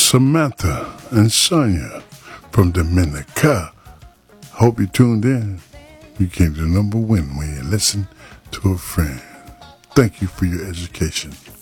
Samantha and Sonia from Dominica. Hope you tuned in. You came to the number one when you listen to a friend. Thank you for your education.